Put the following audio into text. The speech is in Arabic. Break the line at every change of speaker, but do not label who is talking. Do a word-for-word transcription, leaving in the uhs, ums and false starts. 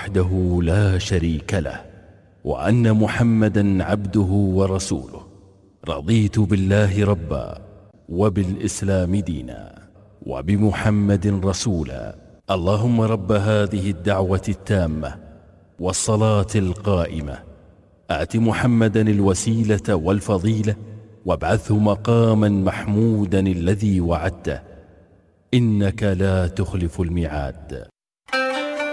وحده لا شريك له، وأن محمدا عبده ورسوله. رضيت بالله ربا، وبالإسلام دينا، وبمحمد رسولا. اللهم رب هذه الدعوة التامة والصلاة القائمة، آت محمدا الوسيلة والفضيلة، وابعثه مقاما محمودا الذي وعدته، إنك لا تخلف الميعاد.